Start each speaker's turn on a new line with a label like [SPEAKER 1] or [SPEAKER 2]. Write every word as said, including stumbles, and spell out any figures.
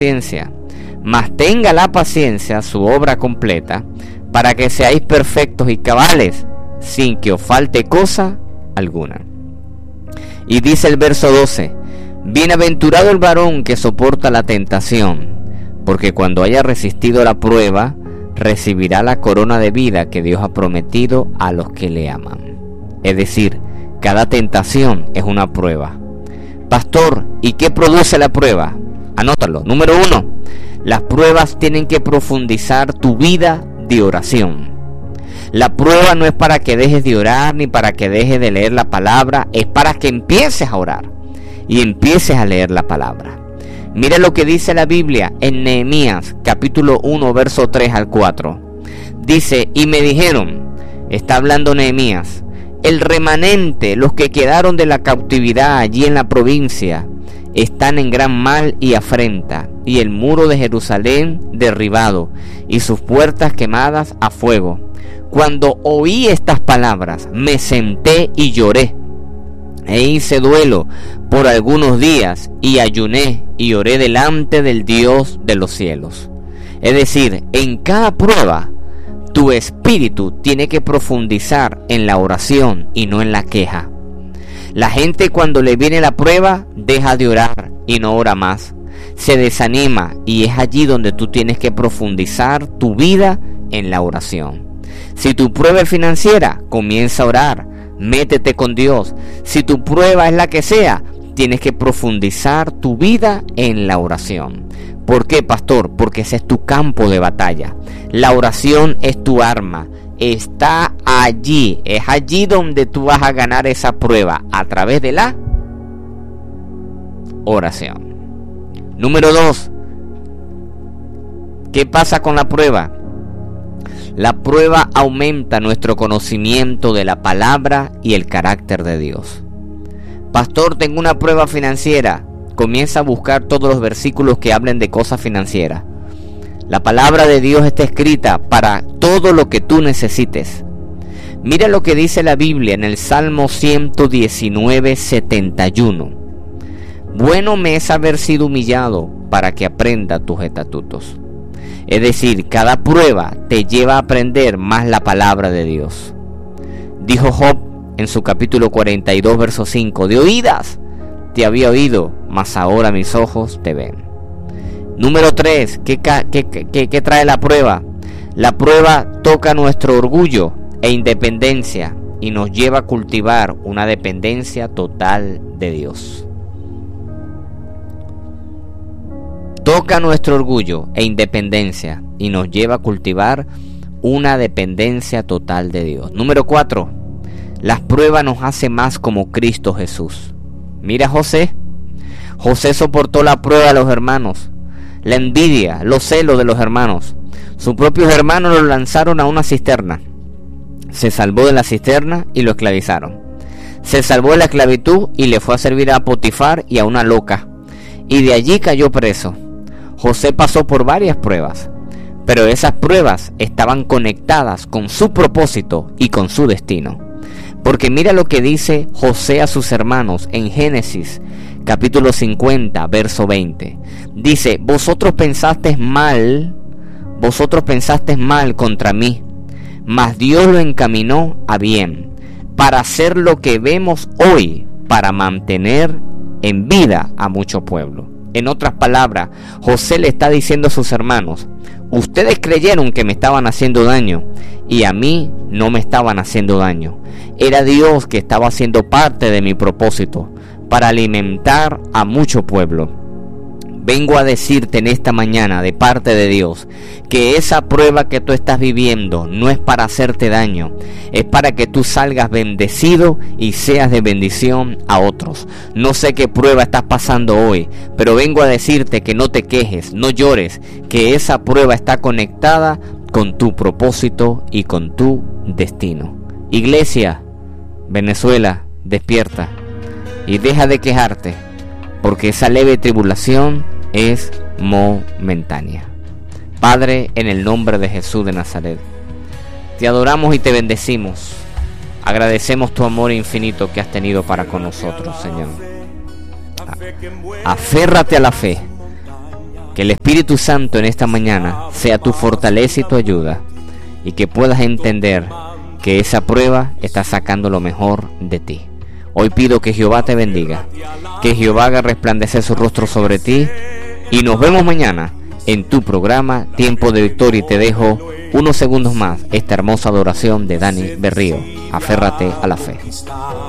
[SPEAKER 1] paciencia, mas tenga la paciencia su obra completa, para que seáis perfectos y cabales, sin que os falte cosa alguna. Y dice el verso doce: bienaventurado el varón que soporta la tentación, porque cuando haya resistido la prueba, recibirá la corona de vida que Dios ha prometido a los que le aman. Es decir, cada tentación es una prueba. Pastor, ¿y qué produce la prueba? Anótalo. Número uno, las pruebas tienen que profundizar tu vida de oración. La prueba no es para que dejes de orar ni para que dejes de leer la palabra, es para que empieces a orar y empieces a leer la palabra. Mira lo que dice la Biblia en Nehemías capítulo uno verso tres al cuatro. Dice: y me dijeron, está hablando Nehemías, el remanente, los que quedaron de la cautividad allí en la provincia, están en gran mal y afrenta, y el muro de Jerusalén derribado, y sus puertas quemadas a fuego. Cuando oí estas palabras, me senté y lloré, e hice duelo por algunos días, y ayuné y oré delante del Dios de los cielos. Es decir, en cada prueba, tu espíritu tiene que profundizar en la oración y no en la queja. La gente, cuando le viene la prueba, deja de orar y no ora más. Se desanima, y es allí donde tú tienes que profundizar tu vida en la oración. Si tu prueba es financiera, comienza a orar, métete con Dios. Si tu prueba es la que sea, tienes que profundizar tu vida en la oración. ¿Por qué, pastor? Porque ese es tu campo de batalla. La oración es tu arma. Está allí, es allí donde tú vas a ganar esa prueba, a través de la oración. Número dos, ¿qué pasa con la prueba? La prueba aumenta nuestro conocimiento de la palabra y el carácter de Dios. Pastor, tengo una prueba financiera. Comienza a buscar todos los versículos que hablen de cosas financieras. La palabra de Dios está escrita para todo lo que tú necesites. Mira lo que dice la Biblia en el Salmo ciento diecinueve, setenta y uno. Bueno me es haber sido humillado para que aprenda tus estatutos. Es decir, cada prueba te lleva a aprender más la palabra de Dios. Dijo Job en su capítulo cuarenta y dos, verso cinco: de oídas te había oído, mas ahora mis ojos te ven. Número tres, ¿qué, qué, qué, qué trae la prueba? La prueba toca nuestro orgullo e independencia y nos lleva a cultivar una dependencia total de Dios. Toca nuestro orgullo e independencia y nos lleva a cultivar una dependencia total de Dios. Número cuatro, las pruebas nos hacen más como Cristo Jesús. Mira José. José soportó la prueba de los hermanos, la envidia, los celos de los hermanos. Sus propios hermanos lo lanzaron a una cisterna. Se salvó de la cisterna y lo esclavizaron. Se salvó de la esclavitud y le fue a servir a Potifar y a una loca. Y de allí cayó preso. José pasó por varias pruebas, pero esas pruebas estaban conectadas con su propósito y con su destino. Porque mira lo que dice José a sus hermanos en Génesis capítulo cincuenta, verso veinte. Dice: vosotros pensasteis mal, vosotros pensasteis mal contra mí, mas Dios lo encaminó a bien, para hacer lo que vemos hoy, para mantener en vida a mucho pueblo. En otras palabras, José le está diciendo a sus hermanos: ustedes creyeron que me estaban haciendo daño, y a mí no me estaban haciendo daño. Era Dios que estaba haciendo parte de mi propósito, para alimentar a mucho pueblo. Vengo a decirte en esta mañana de parte de Dios que esa prueba que tú estás viviendo no es para hacerte daño, es para que tú salgas bendecido y seas de bendición a otros. No sé qué prueba estás pasando hoy, pero vengo a decirte que no te quejes, no llores, que esa prueba está conectada con tu propósito y con tu destino. Iglesia, Venezuela, despierta y deja de quejarte, porque esa leve tribulación es momentánea. Padre, en el nombre de Jesús de Nazaret, te adoramos y te bendecimos. Agradecemos tu amor infinito que has tenido para con nosotros, Señor. Aférrate a la fe Que el Espíritu Santo en esta mañana sea tu fortaleza y tu ayuda, y que puedas entender que esa prueba está sacando lo mejor de ti. Hoy pido que Jehová te bendiga, que Jehová haga resplandecer su rostro sobre ti, y nos vemos mañana en tu programa Tiempo de Victoria. Y te dejo unos segundos más esta hermosa adoración de Dani Berrío. Aférrate a la fe.